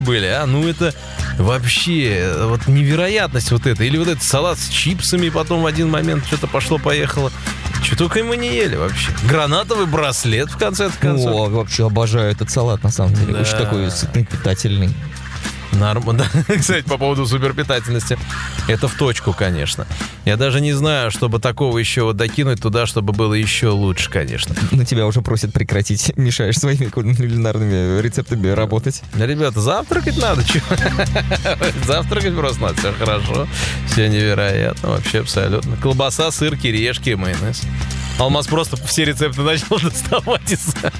были, а? Ну, это вообще вот невероятность вот эта. Или вот этот салат с чипсами, потом в один момент что-то пошло-поехало. Что только мы не ели вообще. Гранатовый браслет, в конце концов. О, вообще обожаю этот салат, на самом деле. Да. Очень такой сытный, питательный. Нормально. Кстати, по поводу суперпитательности. Это в точку, конечно. Я даже не знаю, чтобы такого еще вот докинуть туда, чтобы было еще лучше, конечно. На тебя уже просят прекратить. Мешаешь своими кулинарными рецептами работать. Ребята, завтракать надо. Чё? Завтракать просто надо. Все хорошо. Все невероятно. Вообще абсолютно. Колбаса, сыр, кириешки, майонез. Алмаз просто все рецепты начал доставать.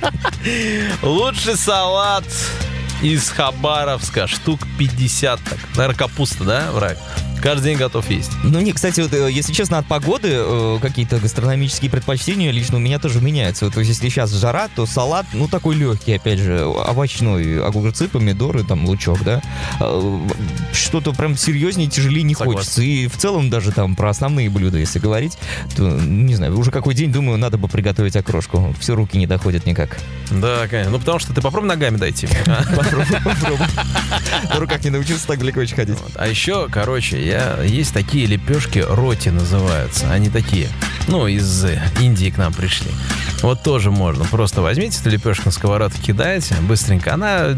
Лучший салат из Хабаровска. Штук 50. Так. Наверное, капуста, да, враг? Каждый день готов есть. Ну, не, кстати, вот, если честно, от погоды какие-то гастрономические предпочтения лично у меня тоже меняются. Вот, то есть, если сейчас жара, то салат, ну, такой легкий, опять же, овощной. Огурцы, помидоры, там, лучок, да. Что-то прям серьезнее, тяжелее не Согласен. хочется. И в целом даже там про основные блюда, если говорить, то, не знаю, уже какой день, думаю, надо бы приготовить окрошку. Все руки не доходят никак. Да, конечно. Ну, потому что ты попробуй ногами дойти. Попробуй. На руках не научился так далеко очень ходить. А еще, короче, есть такие лепешки, роти называются. Они такие, ну, из Индии к нам пришли. Вот тоже можно. Просто возьмите эту лепешку на сковородку, кидаете быстренько. Она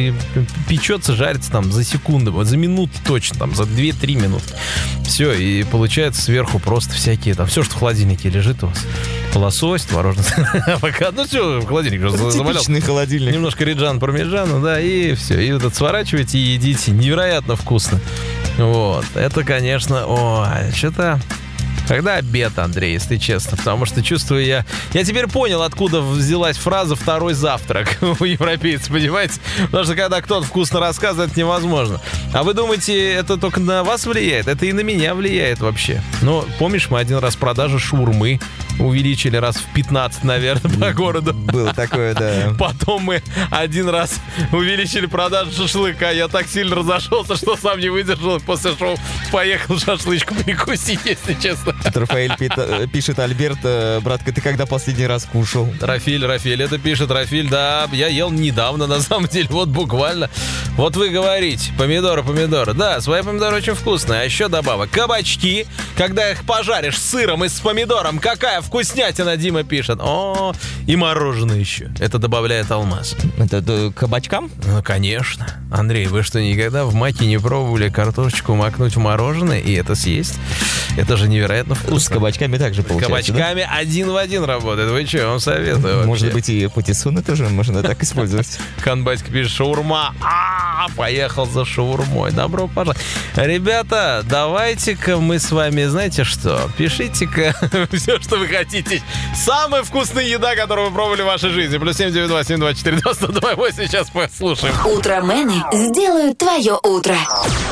печется, жарится там за секунду, вот за минуту точно, там за 2-3 минуты. Все, и получается сверху просто всякие, там, все, что в холодильнике лежит у вас. Лосось, творожный авокадо. Ну, все, в холодильник завалялся. Типичный холодильник. Немножко риджан, пармеджана, да, и все. И вот это сворачиваете и едите. Невероятно вкусно. Вот. Это, конечно, что-то... Когда обед, Андрей, если честно? Потому что чувствую я теперь понял, откуда взялась фраза «второй завтрак» у европейцев, понимаете? Потому что когда кто-то вкусно рассказывает, это невозможно. А вы думаете, это только на вас влияет? Это и на меня влияет вообще. Ну, помнишь, мы один раз продажи шаурмы увеличили раз в 15, наверное, по городу. Было такое, да. Потом мы один раз увеличили продажу шашлыка. Я так сильно разошелся, что сам не выдержал. После шоу поехал шашлычку прикусить, если честно. Рафаэль пишет: Альберт, братка, ты когда последний раз кушал? Рафиль, это пишет. Рафиль, да, я ел недавно, на самом деле, вот буквально. Вот вы говорите, помидоры. Да, свои помидоры очень вкусные. А еще добавок кабачки, когда их пожаришь с сыром и с помидором, какая вкуснятина, Дима пишет. О, и мороженое еще. Это добавляет Алмаз. Это кабачкам? Ну, конечно. Андрей, вы что, никогда в маке не пробовали картошечку макнуть в мороженое и это съесть? Это же невероятно вкусно. С кабачками также получается, кабачками да? 1 в 1 работает. Вы что, я вам советую вообще. Может быть, и патиссоны тоже можно так использовать. Ханбатька пишет: шаурма. Поехал за шаурмой. Добро пожаловать. Ребята, давайте-ка мы с вами, знаете что, пишите-ка все, что вы хотите. Самая вкусная еда, которую вы пробовали в вашей жизни. +7 9 7 24 92 8. Сейчас послушаем. Утромены сделают твое утро.